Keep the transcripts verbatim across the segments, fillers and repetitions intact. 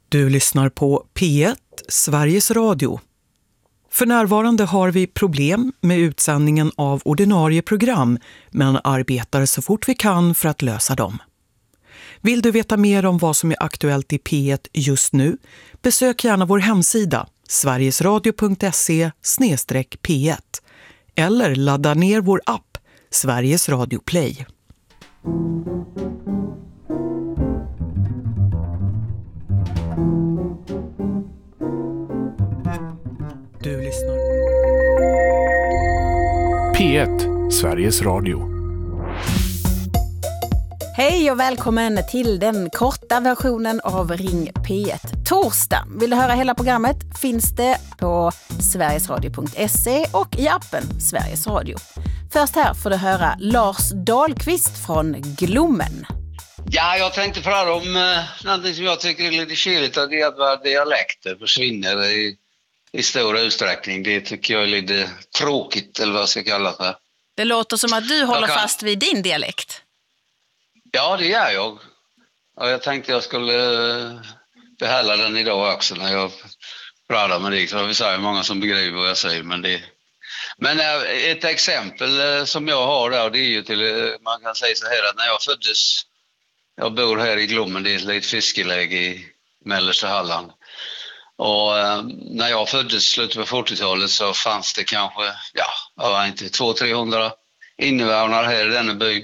Du lyssnar på P ett, Sveriges Radio. För närvarande har vi problem med utsändningen av ordinarie program, men arbetar så fort vi kan för att lösa dem. Vill du veta mer om vad som är aktuellt i P ett just nu? Besök gärna vår hemsida sverigesradio punkt se slash p ett eller ladda ner vår app Sveriges Radio Play. Du lyssnar P ett, Sveriges Radio. Hej och välkommen till den korta versionen av Ring P ett. Torsdag. Vill du höra hela programmet finns det på sverigesradio punkt se och i appen Sveriges Radio. Först här får du höra Lars Dahlqvist från Glommen. Ja, jag tänkte prata om eh, någonting som jag tycker är lite kyligt, att det är att våra dialekter försvinner i, i stor utsträckning. Det tycker jag är lite tråkigt, eller vad jag ska kalla det. Det låter som att du håller kan... fast vid din dialekt. Ja, det gör jag. Och jag tänkte jag skulle behålla den idag också när jag pratar med dig. För vi säger många som begriper vad jag säger. Men, det... men ett exempel som jag har där, det är ju till, man kan säga så här att när jag föddes, jag bor här i Glommen, det är ett litet fiskeläge i mellersta Halland. Och eh, när jag föddes slutet på fyrtiotalet så fanns det kanske, ja, jag var inte två till trehundra invånare här i denna by.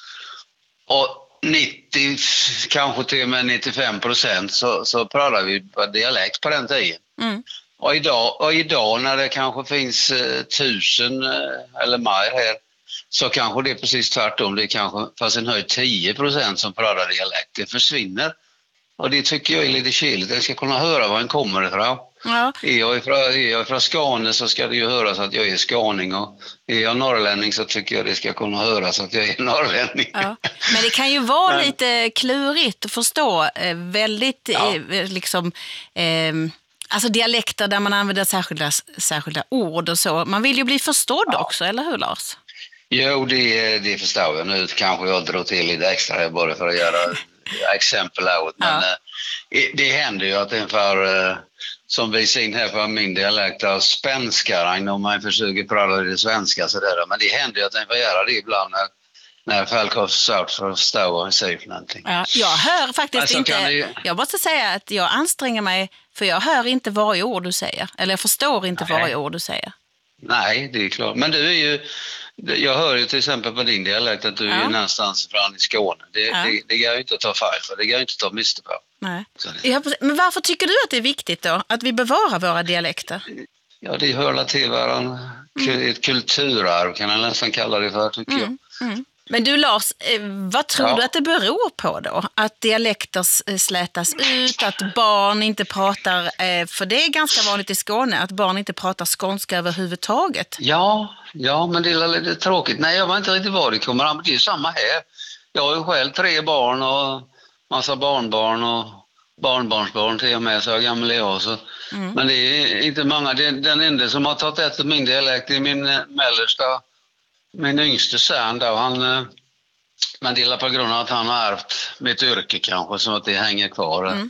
Och nittio, kanske till och med nittiofem procent så, så pratar vi på dialekt på den tiden. Mm. Och, idag, och idag när det kanske finns eh, tusen eh, eller mer här, så kanske det är precis tvärtom. Det är kanske fast en höjd tio procent som pratar dialekt. Det försvinner. Och det tycker jag är lite kyligt. Jag ska kunna höra var en kommer ifrån. Ja. Är jag ifrån, är jag ifrån Skåne så ska det ju höras att jag är skåning. Och är jag norrlänning så tycker jag det ska kunna höras att jag är norrlänning. Ja. Men det kan ju vara Men... lite klurigt att förstå. Eh, väldigt ja. eh, liksom... Eh, alltså dialekter där man använder särskilda, särskilda ord och så. Man vill ju bli förstådd ja. också, eller hur Lars? Jo, det, det förstår jag. Nu kanske jag drar till lite extra här bara för att göra exempel out. Men ja. eh, det händer ju att inför, eh, som vi ser in här på min dialekt, av spänskar, om man försöker prata det svenska sådär. Men det händer ju att en får göra det ibland när, när folk har svårt för att förstå vad vi säger för någonting. Ja, jag hör faktiskt alltså, inte, det... jag måste säga att jag anstränger mig, för jag hör inte varje ord du säger. Eller jag förstår inte Nej. varje ord du säger. Nej, det är klart. Men du är ju, jag hör ju till exempel på din dialekt att du ja. är någonstans från i Skåne. Det, ja. det, det går ju inte att ta fel för, det går ju inte att ta miste på. Nej. Men varför tycker du att det är viktigt då, att vi bevarar våra dialekter? Ja, det hör till varandra. Mm. Ett kulturarv kan man nästan kalla det för, tycker mm. jag. Mm. Men du Lars, vad tror ja. du att det beror på då? Att dialekter slätas ut, att barn inte pratar, för det är ganska vanligt i Skåne, att barn inte pratar skånska överhuvudtaget. Ja, ja men det är lite tråkigt. Nej, jag var inte riktigt var det kommer an, men det är ju samma här. Jag har ju själv tre barn och massa barnbarn och barnbarnsbarn till och med, så jag gammal är jag. Så. Mm. Men det är inte många, det är den enda som har tagit efter min dialekt är min mellersta. Min yngste son då, han, men det är på grund av att han har ärvt mitt yrke kanske, så att det hänger kvar. Mm.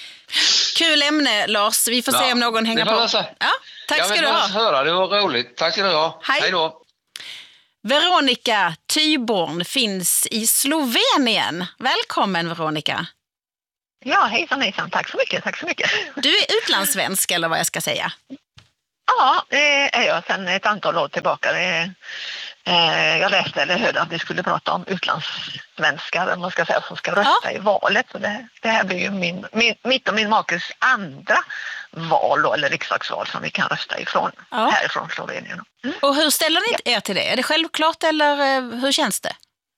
Kul ämne Lars, vi får ja, se om någon hänger på. Ja, tack jag ska du ha. Höra. Det var roligt, tack ska du ha. Hej. Hej då. Veronica Tyborn finns i Slovenien. Välkommen Veronica. Ja, hejsan hejsan, tack så mycket, tack så mycket. Du är utlandssvensk eller vad jag ska säga? Ja, det är jag sedan ett antal år tillbaka. Det är, jag läste eller hörde att vi skulle prata om utlandssvenskar, man ska säga, som ska rösta ja. i valet. Så det, det här blir ju min, min, mitt och min makes andra val då, eller riksdagsval som vi kan rösta ifrån ja. härifrån Slovenien. Mm. Och hur ställer ni er till det? Är det självklart eller hur känns det?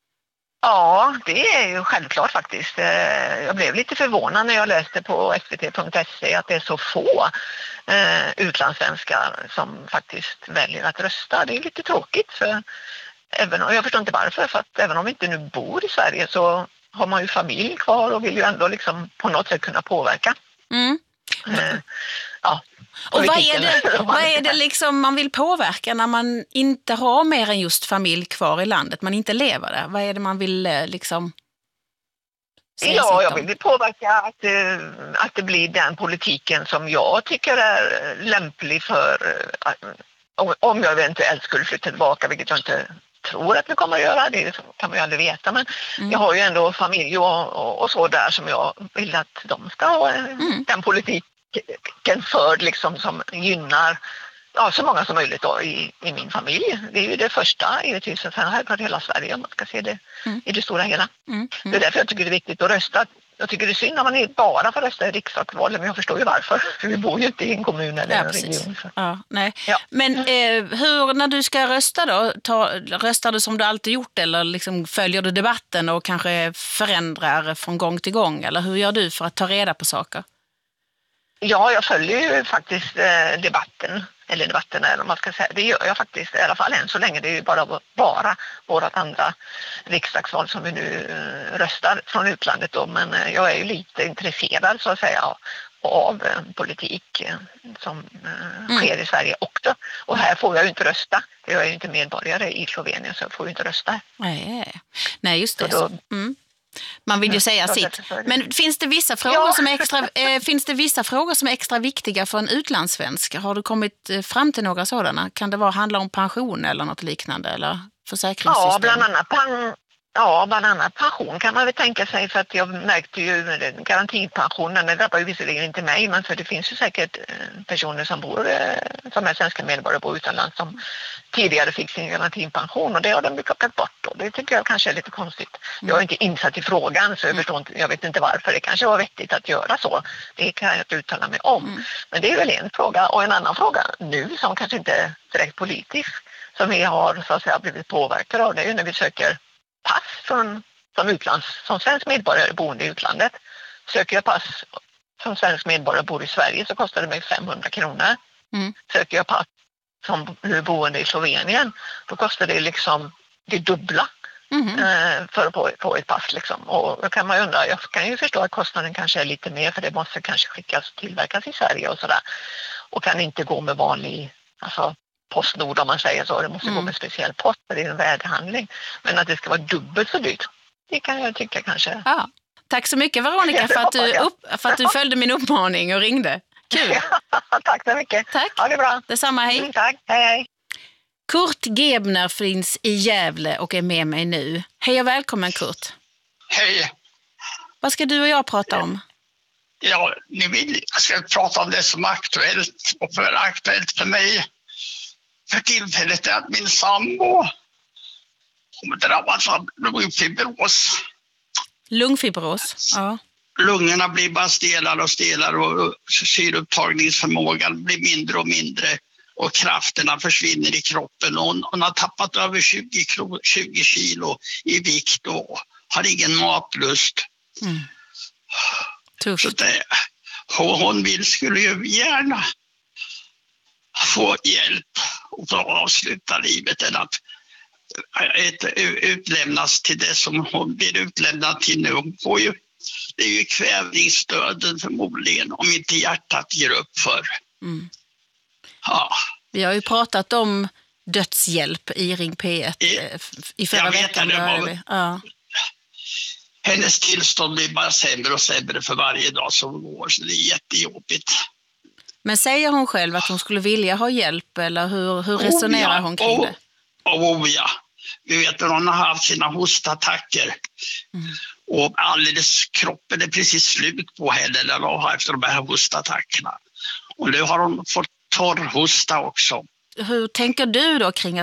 Ja, det är ju självklart faktiskt. Jag blev lite förvånad när jag läste på s v t punkt se att det är så få eh, utlandssvenskar som faktiskt väljer att rösta. Det är lite tråkigt, för även, och jag förstår inte varför, för att även om vi inte nu bor i Sverige så har man ju familj kvar och vill ju ändå liksom på något sätt kunna påverka. Mm. Eh, ja. Och vad är det, vad är det liksom man vill påverka när man inte har mer än just familj kvar i landet, man inte lever där? Vad är det man vill liksom säga Ja, sitt jag om? vill påverka att, eh, att det blir den politiken som jag tycker är lämplig för eh, om- om jag eventuellt skulle flytta tillbaka, vilket jag inte tror att vi kommer att göra, det kan man ju aldrig veta, men Mm. jag har ju ändå familj och, och, och så där som jag vill att de ska ha eh, Mm. den politiken förd liksom som gynnar ja, så många som möjligt då i, i min familj. Det är ju det första givetvis, sen har jag hela Sverige om man ska se det Mm. i det stora hela. Mm. Det är Mm. därför jag tycker det är viktigt att rösta. Jag tycker det är synd när man bara får rösta i riksdagsvalet, men jag förstår ju varför. För vi bor ju inte i en kommun eller Ja, en precis. region. Så. Ja, nej. Ja. Men eh, hur, när du ska rösta då, ta, röstar du som du alltid gjort eller liksom följer du debatten och kanske förändrar från gång till gång? Eller hur gör du för att ta reda på saker? Ja, jag följer ju faktiskt eh, debatten, eller debatten eller vad man ska säga. Det gör jag faktiskt, i alla fall än så länge. Det är ju bara, bara vårt andra riksdagsval som vi nu eh, röstar från utlandet då. Men eh, jag är ju lite intresserad så att säga av, av eh, politik eh, som eh, Mm. sker i Sverige också. Och här får jag ju inte rösta. Jag är ju inte medborgare i Slovenien så jag får ju inte rösta. Nej, nej just det. Så då- Mm. Man vill ju Ja, säga så sitt. därför så är det- Men finns det vissa frågor Ja. som är extra, eh, finns det vissa frågor som är extra viktiga för en utlandssvensk? Har du kommit eh, fram till några sådana? Kan det vara handla om pension eller något liknande eller försäkringssystem? Ja, bland annat, pen, ja, bland annat pension kan man väl tänka sig, för att jag märkte ju med den garantipensionen, det drabbar ju visserligen inte mig, men för det finns ju säkert eh, personer som bor eh, som är svenska medborgare och bor utomlands som tidigare fick sin garantipension och det har de ju plockat bort då. Det tycker jag kanske är lite konstigt. Jag är inte insatt i frågan så jag, förstår inte, jag vet inte varför. Det kanske var vettigt att göra så. Det kan jag inte uttala mig om. Mm. Men det är väl en fråga. Och en annan fråga nu som kanske inte är direkt politisk som vi har så att säga blivit påverkade av, det är ju när vi söker pass från, som, utlands, som svensk medborgare boende i utlandet. Söker jag pass som svensk medborgare bor i Sverige så kostar det mig femhundra kronor. Mm. Söker jag pass som nu boende i Slovenien då kostar det liksom det dubbla Mhm. eh, för att få, få ett pass liksom. Och då kan man ju undra, jag kan ju förstå att kostnaden kanske är lite mer för det måste kanske skickas och tillverkas i Sverige och sådär. Och kan inte gå med vanlig, alltså Postnord om man säger så. Det måste Mm. gå med speciell post för det är en värdehandling. Men att det ska vara dubbelt så dyrt, det kan jag tycka kanske. Ja. Tack så mycket Veronica för att, du upp, för att du följde min uppmaning och ringde. Kul. Tack så mycket. Tack. Ha det bra. Detsamma, hej. Mm, tack. Hej, hej. Kurt Gebner finns i Gävle och är med mig nu. Hej och välkommen Kurt. Hej! Vad ska du och jag prata om? Ja, ni vill jag ska prata om det som är aktuellt och för aktuellt för mig för tillfället är att min sambo kommer drabbas av lungfibros. Lungfibros. Ja. Lungorna blir bara stelare och stelare och syreupptagningsförmågan blir mindre och mindre och krafterna försvinner i kroppen. Och hon, hon har tappat över tjugo, kilo, tjugo kilo i vikt och har ingen matlust. Mm. Så Tufft. det, hon, hon vill, skulle ju gärna få hjälp och få avsluta livet än att ett, utlämnas till det som hon blir utlämnad till nu. Hon får ju, det är ju kvävningsdöden förmodligen om inte hjärtat ger upp för. Mm. Ja. Vi har ju pratat om dödshjälp i Ring P ett I- eh, f- i förra jag vet veckan. det, det började var- vi. Ja. Hennes tillstånd blir bara sämre och sämre för varje dag som går, så det är jättejobbigt. Men säger hon själv att hon skulle vilja ha hjälp eller hur, hur resonerar Oh, ja. hon kring oh, det? Oh ja, vi vet att hon har haft sina hostattacker. Mm. Och alldeles kroppen är precis slut på henne eller vad, efter de här hostattackerna. Och nu har hon fått torrhosta också. Hur tänker du då kring